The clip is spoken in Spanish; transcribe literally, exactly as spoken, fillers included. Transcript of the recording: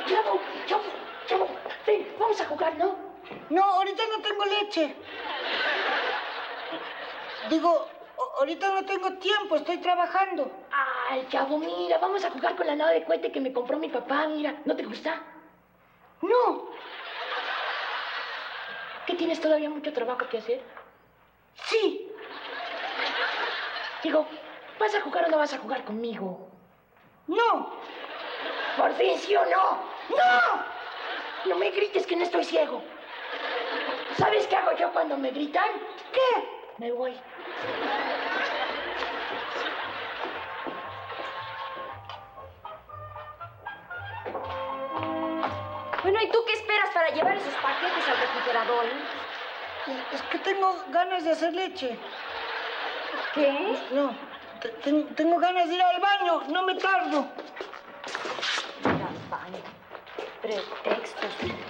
Chavo, chavo, chavo, ven, vamos a jugar, ¿no? No, ahorita no tengo leche. Digo, ahorita no tengo tiempo, estoy trabajando. Ay, chavo, mira, vamos a jugar con la nave de cohete que me compró mi papá, mira. ¿No te gusta? No. ¿Qué tienes todavía mucho trabajo que hacer? Sí. Digo, ¿vas a jugar o no vas a jugar conmigo? No. ¿Por fin sí o no? ¡No! No me grites que no estoy ciego. ¿Sabes qué hago yo cuando me gritan? ¿Qué? Me voy. Bueno, ¿y tú qué esperas para llevar esos paquetes al refrigerador? ¿Eh? Es que tengo ganas de hacer leche. ¿Qué? No, te- te- tengo ganas de ir al baño, no me tardo. Ir al baño. Pretextos.